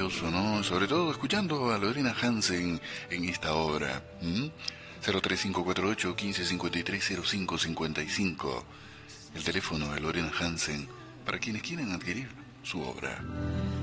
maravilloso, ¿no? Sobre todo escuchando a Lorena Hansen en esta obra. 03548 1553 0555. El teléfono de Lorena Hansen para quienes quieran adquirir su obra.